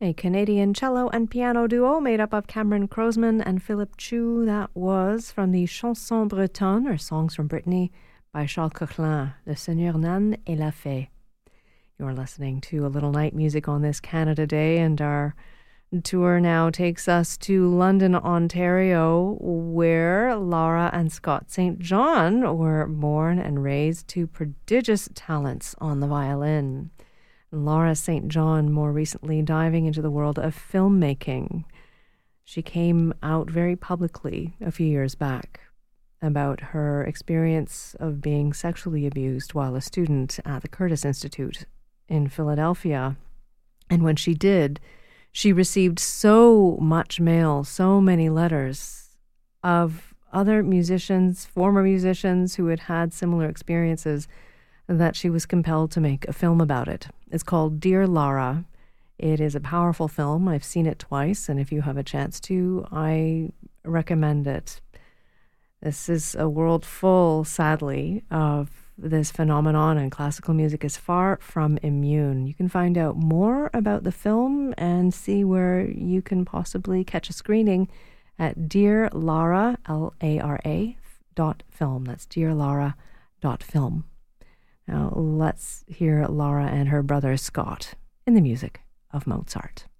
a Canadian cello and piano duo made up of Cameron Crosman and Philip Chu. That was from the Chansons Bretonnes, or Songs from Brittany, by Charles Coquelin, Le Seigneur Nan et la Fée. You're listening to A Little Night Music on this Canada Day, and our tour now takes us to London, Ontario, where Laura and Scott St. John were born and raised to prodigious talents on the violin. Laura St. John more recently diving into the world of filmmaking. She came out very publicly a few years back about her experience of being sexually abused while a student at the Curtis Institute in Philadelphia. And when she did, she received so much mail, so many letters of other musicians, former musicians who had had similar experiences, that she was compelled to make a film about it. It's called Dear Lara. It is a powerful film. I've seen it twice, and if you have a chance to, I recommend it. This is a world full, sadly, of this phenomenon, and classical music is far from immune. You can find out more about the film and see where you can possibly catch a screening at Dear Lara, Lara, .film. That's dearlara.film. Now let's hear Laura and her brother Scott in the music of Mozart.